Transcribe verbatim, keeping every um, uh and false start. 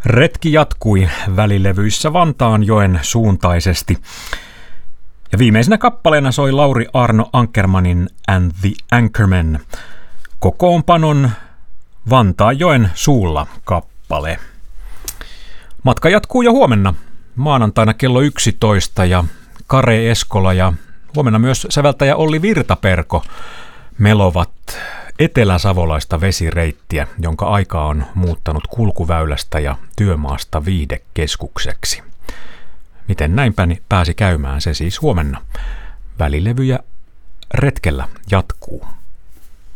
Retki jatkui välilevyissä Vantaanjoen suuntaisesti. Ja viimeisenä kappaleena soi Lauri Arno Ankermanin And the Anchorman, kokoonpanon Vantaanjoen suulla kappale. Matka jatkuu jo huomenna maanantaina kello yksitoista ja Kare Eskola ja huomenna myös säveltäjä Olli Virtaperko melovat eteläsavolaista vesireittiä, jonka aika on muuttanut kulkuväylästä ja työmaasta viihdekeskukseksi. Miten näin pääsi käymään, se siis huomenna. Välilevyjä retkellä jatkuu.